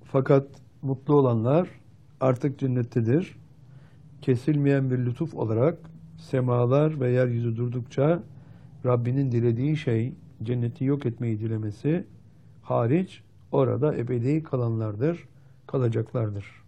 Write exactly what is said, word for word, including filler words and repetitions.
Fakat mutlu olanlar artık cennettedir. Kesilmeyen bir lütuf olarak semalar ve yeryüzü durdukça Rabbinin dilediği şey cenneti yok etmeyi dilemesi hariç orada ebedi kalanlardır, kalacaklardır.